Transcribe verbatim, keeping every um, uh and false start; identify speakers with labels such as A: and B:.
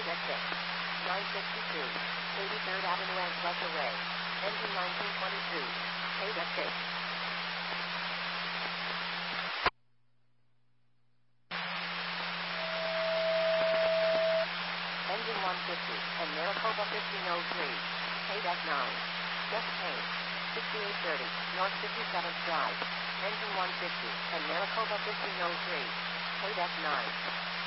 A: at six. nine sixty-two. eighty-third Avenue and Fletcher Way. Engine nineteen twenty-two. Paid at six. Engine one fifty and Maricopa fifteen oh three. Paid at nine. Just paid. sixty-eight thirty North fifty-seventh Drive. Engine one fifty and Maricopa fifteen oh three. Paid at nine.